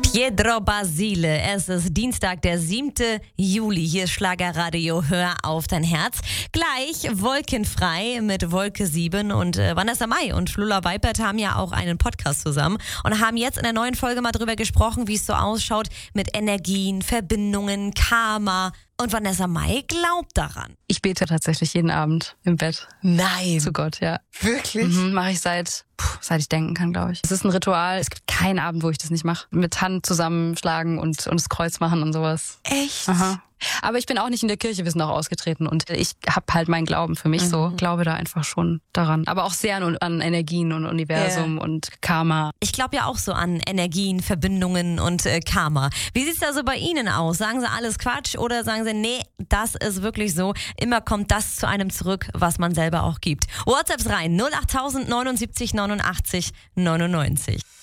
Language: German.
Pietro Basile, es ist Dienstag, der 7. Juli. Hier ist Schlagerradio, hör auf dein Herz. Gleich wolkenfrei mit Wolke 7 und Vanessa Mai und Flula Weipert haben ja auch einen Podcast zusammen und haben jetzt in der neuen Folge mal drüber gesprochen, wie es so ausschaut mit Energien, Verbindungen, Karma. Und Vanessa Mai glaubt daran. Ich bete tatsächlich jeden Abend im Bett. Nein. Zu Gott, ja. Wirklich? Mache ich seit ich denken kann, glaube ich. Es ist ein Ritual. Es gibt keinen Abend, wo ich das nicht mache. Mit Hand zusammenschlagen und das Kreuz machen und sowas. Echt? Aha. Aber ich bin auch nicht in der Kirche, wir sind auch ausgetreten. Und ich habe halt meinen Glauben für mich so. Glaube da einfach schon daran. Aber auch sehr an Energien und Universum und Karma. Ich glaube ja auch so an Energien, Verbindungen und Karma. Wie sieht's da so bei Ihnen aus? Sagen Sie alles Quatsch oder sagen Sie, nee, das ist wirklich so. Immer kommt das zu einem zurück, was man selber auch gibt. WhatsApps rein 08000 79 89 99.